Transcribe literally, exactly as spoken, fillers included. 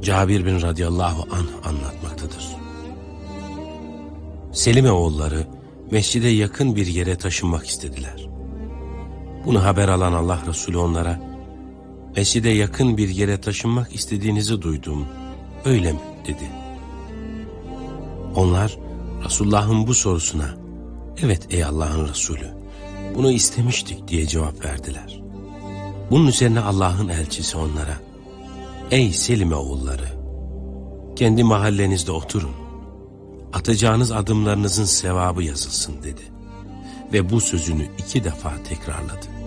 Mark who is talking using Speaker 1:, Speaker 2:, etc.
Speaker 1: Cabir bin radıyallahu anh anlatmaktadır. Selime oğulları mescide yakın bir yere taşınmak istediler. Bunu haber alan Allah Resulü onlara, mescide yakın bir yere taşınmak istediğinizi duydum, öyle mi dedi. Onlar Resulullah'ın bu sorusuna, evet ey Allah'ın Resulü, bunu istemiştik diye cevap verdiler. Bunun üzerine Allah'ın elçisi onlara, ey Selime oğulları, kendi mahallenizde oturun, atacağınız adımlarınızın sevabı yazılsın dedi. Ve bu sözünü iki defa tekrarladı.